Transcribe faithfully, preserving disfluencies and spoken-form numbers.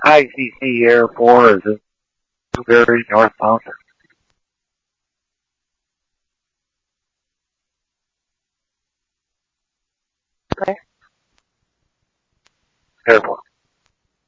I C C Air four is in Newberry, North Mountain.